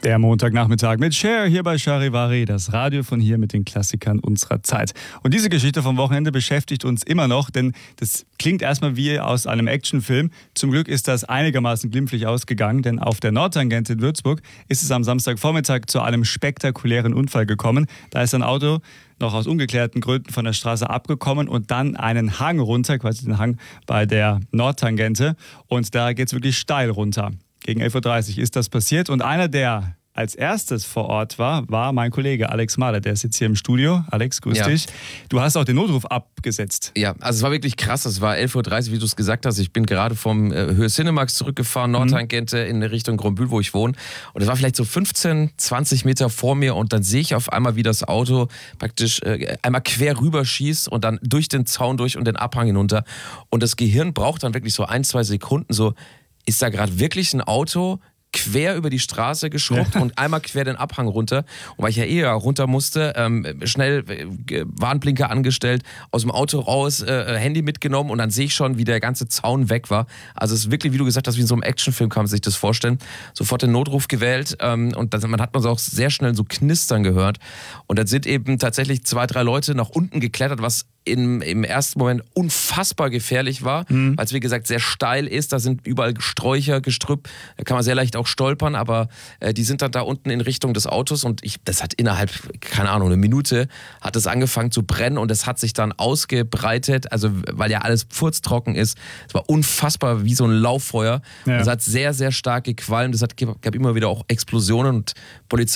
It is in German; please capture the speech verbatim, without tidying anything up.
Der Montagnachmittag mit Cher hier bei Charivari, das Radio von hier mit den Klassikern unserer Zeit. Und diese Geschichte vom Wochenende beschäftigt uns immer noch, denn das klingt erstmal wie aus einem Actionfilm. Zum Glück ist das einigermaßen glimpflich ausgegangen, denn auf der Nordtangente in Würzburg ist es am Samstagvormittag zu einem spektakulären Unfall gekommen. Da ist ein Auto noch aus ungeklärten Gründen von der Straße abgekommen und dann einen Hang runter, quasi den Hang bei der Nordtangente. Und da geht es wirklich steil runter. Gegen elf Uhr dreißig ist das passiert und einer, der als erstes vor Ort war, war mein Kollege Alex Mahler. Der ist jetzt hier im Studio. Alex, grüß ja. dich. Du hast auch den Notruf abgesetzt. Ja, also es war wirklich krass. Es war elf Uhr dreißig, wie du es gesagt hast. Ich bin gerade vom äh, Höhe Cinemax zurückgefahren, Nordtangente in Richtung Grombühl, wo ich wohne. Und es war vielleicht so fünfzehn, zwanzig Meter vor mir und dann sehe ich auf einmal, wie das Auto praktisch äh, einmal quer rüber schießt und dann durch den Zaun durch und den Abhang hinunter. Und das Gehirn braucht dann wirklich so ein, zwei Sekunden so, ist da gerade wirklich ein Auto quer über die Straße geschrubbt ja. und einmal quer den Abhang runter. Und weil ich ja eher runter musste, ähm, schnell äh, Warnblinker angestellt, aus dem Auto raus, äh, Handy mitgenommen und dann sehe ich schon, wie der ganze Zaun weg war. Also es ist wirklich, wie du gesagt hast, wie in so einem Actionfilm kann man sich das vorstellen. Sofort den Notruf gewählt ähm, und dann man hat man so auch sehr schnell so knistern gehört. Und dann sind eben tatsächlich zwei, drei Leute nach unten geklettert, was Im, im ersten Moment unfassbar gefährlich war, mhm. weil es wie gesagt sehr steil ist, da sind überall Sträucher, Gestrüpp, da kann man sehr leicht auch stolpern, aber äh, die sind dann da unten in Richtung des Autos und ich, das hat innerhalb, keine Ahnung, eine Minute hat es angefangen zu brennen und es hat sich dann ausgebreitet, also weil ja alles pfurztrocken ist, es war unfassbar wie so ein Lauffeuer, ja. Es hat sehr, sehr stark gequalmt, es hat, gab immer wieder auch Explosionen und Polizei